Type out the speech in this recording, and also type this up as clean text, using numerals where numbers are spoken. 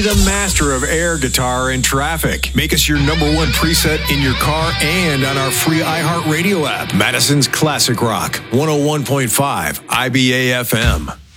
the master of air guitar and traffic. Make us your number one preset in your car and on our free iHeartRadio app. Madison's Classic Rock, 101.5 IBA FM.